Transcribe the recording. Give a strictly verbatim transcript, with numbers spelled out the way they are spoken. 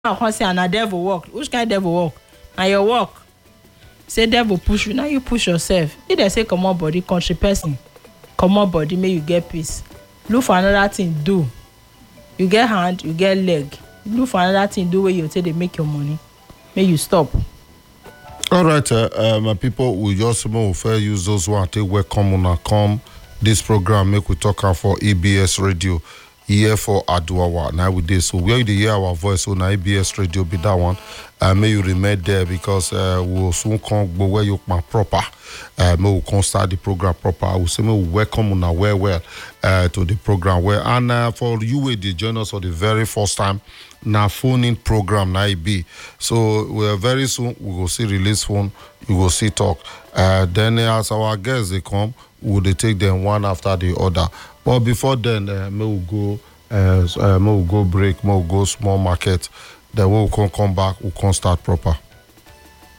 I can't say na devil work. Which kind of devil work? Na your work. Say devil push you, now you push yourself. If they say come on body, country person, come on body, may you get peace. Look for another thing, do. You get hand, you get leg. Look for another thing, do where you say they make your money. May you stop. All right, uh, uh, my people, we just will fair use those who are take welcome on come this program. Make we talk out for E B S Radio. Here for Aduawa. Now with this, so where you hear our voice on I B S Radio be that one. Uh, may you remain there because uh, we'll soon come go where you can proper. Uh, may we can start the program proper. I will say may we welcome on well well uh, to the program where and uh, for you with the join us for the very first time now phone in program now be. So we're very soon we will see release phone, you will see talk. Uh, then as our guests they come, we will take them one after the other. But before then, uh, may we go, uh, uh, may we go break, may we go small market. Then we will come, come back, we can start proper.